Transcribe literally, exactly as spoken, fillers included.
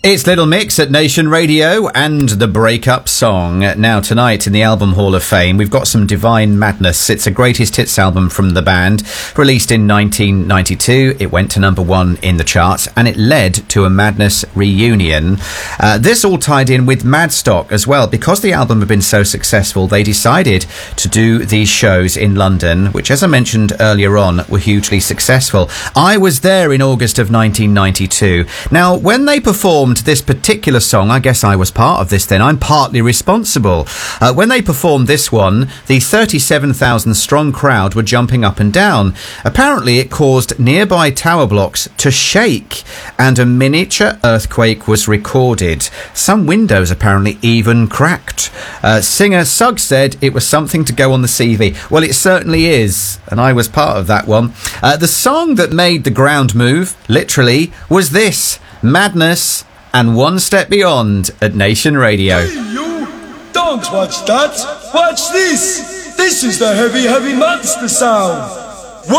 It's Little Mix at Nation Radio and the Breakup Song. Now, tonight in the Album Hall of Fame, we've got some Divine Madness. It's a greatest hits album from the band, released in nineteen ninety-two. It went to number one in the charts, and it led to a Madness reunion. Uh, this all tied in with Madstock as well. Because the album had been so successful, they decided to do these shows in London, which, as I mentioned earlier on, were hugely successful. I was there in August of nineteen ninety-two. Now, when they performed this particular song, I guess I was part of this then, I'm partly responsible. Uh, when they performed this one, the thirty-seven thousand strong crowd were jumping up and down. Apparently it caused nearby tower blocks to shake, and a miniature earthquake was recorded. Some windows apparently even cracked. Uh, singer Suggs said it was something to go on the C V. Well, it certainly is, and I was part of that one. Uh, the song that made the ground move, literally, was this, Madness and One Step Beyond at Nation Radio. Hey, you! Don't watch that! Watch this! This is the Heavy Heavy Monster sound!